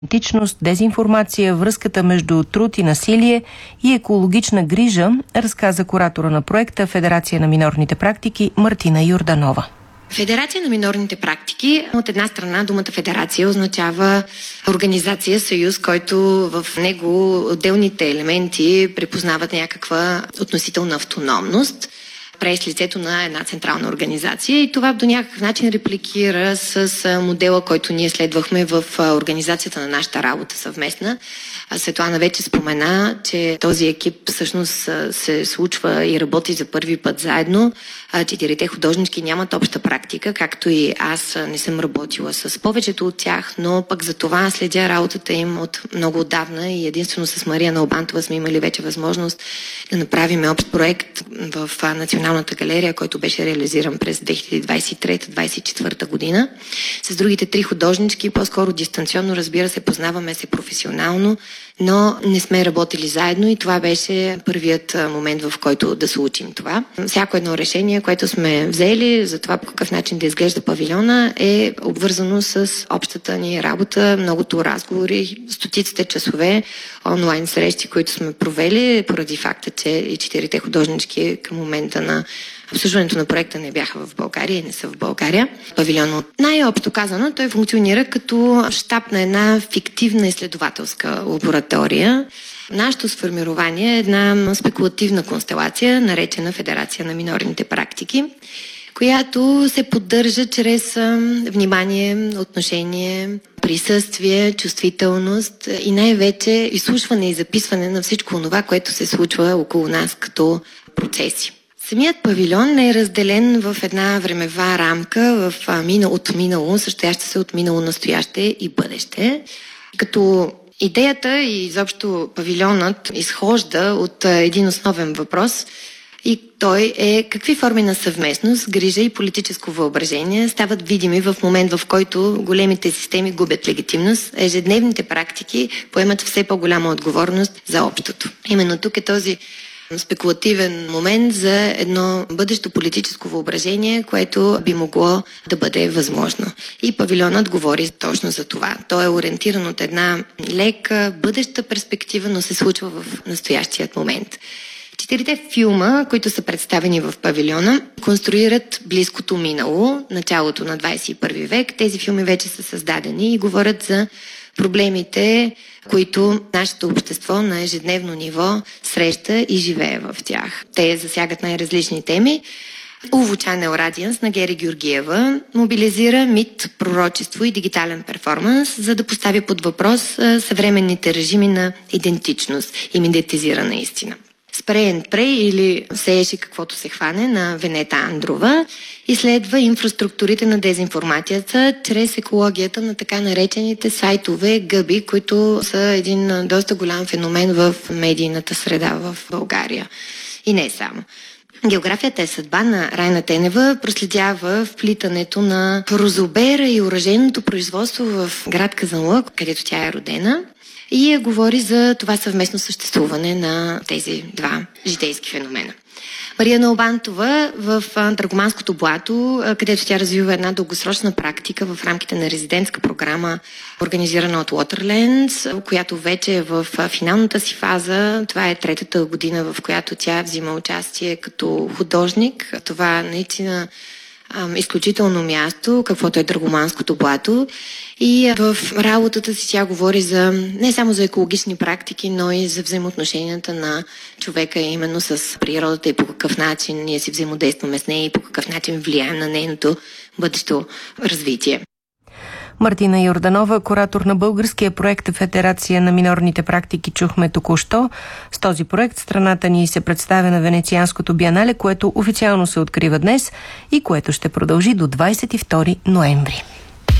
идентичност, дезинформация, връзката между труд и насилие и екологична грижа, разказа куратора на проекта Федерация на минорните практики Мартина Йорданова. Федерация на минорните практики, от една страна думата федерация означава организация, съюз, който в него отделните елементи припознават някаква относителна автономност през лицето на една централна организация, и това до някакъв начин репликира с модела, който ние следвахме в организацията на нашата работа съвместна. Светлана вече спомена, че този екип всъщност се случва и работи за първи път заедно. Четирите художнички нямат обща практика, както и аз не съм работила с повечето от тях, но пък за това следя работата им от много отдавна и единствено с Мария Налбантова сме имали вече възможност да направим общ проект в Националната галерия, който беше реализиран през 2023-2024 година. С другите три художнички, по-скоро дистанционно, разбира се, познаваме се професионално, но не сме работили заедно и това беше първият момент, в който да случим това. Всяко едно решение, което сме взели за това по какъв начин да изглежда павилиона, е обвързано с общата ни работа, многото разговори, стотиците часове онлайн срещи, които сме провели, поради факта, че и четирите художнички към момента на обслужването на проекта не бяха в България и не са в България. Павилион, най-общо казано, той функционира като щаб на една фиктивна изследователска лаборатория. Нашето сформирование е една спекулативна констелация, наречена Федерация на минорните практики, която се поддържа чрез внимание, отношение, присъствие, чувствителност и най-вече изслушване и записване на всичко това, което се случва около нас като процеси. Самият павилион е разделен в една времева рамка от минало, състояща се от минало, настояще и бъдеще. Като идеята и изобщо павилионът изхожда от един основен въпрос, и той е какви форми на съвместност, грижа и политическо въображение стават видими в момент, в който големите системи губят легитимност, а ежедневните практики поемат все по-голяма отговорност за общото. Именно тук е този спекулативен момент за едно бъдещо политическо въображение, което би могло да бъде възможно. И павилионът говори точно за това. Той е ориентиран от една лека бъдеща перспектива, но се случва в настоящият момент. Четирите филма, които са представени в павилиона, конструират близкото минало, началото на 21 век. Тези филми вече са създадени и говорят за проблемите, които нашето общество на ежедневно ниво среща и живее в тях. Те засягат най-различни теми. Уво Чанел Радианс на Гери Георгиева мобилизира мит, пророчество и дигитален перформанс, за да постави под въпрос съвременните режими на идентичност и медиатизирана истина. Spray and Pray или Сееше каквото се хване на Венета Андрова изследва инфраструктурите на дезинформацията чрез екологията на така наречените сайтове гъби, които са един доста голям феномен в медийната среда в България. И не само. Географията е съдба на Райна Тенева проследява вплитането на розобера и оръжейното производство в град Казанлък, където тя е родена, и говори за това съвместно съществуване на тези два житейски феномена. Мария Налбантова в Драгоманското блато, където тя развива една дългосрочна практика в рамките на резидентска програма, организирана от Waterlands, която вече е в финалната си фаза. Това е третата година, в която тя взима участие като художник. Това наистина изключително място, каквото е Драгоманското блато. И в работата си тя говори не само за екологични практики, но и за взаимоотношенията на човека именно с природата и по какъв начин ние си взаимодействаме с нея и по какъв начин влияем на нейното бъдещо развитие. Мартина Йорданова, куратор на българския проект Федерация на минорните практики, чухме току-що. С този проект страната ни се представя на Венецианското биенале, което официално се открива днес и което ще продължи до 22 ноември.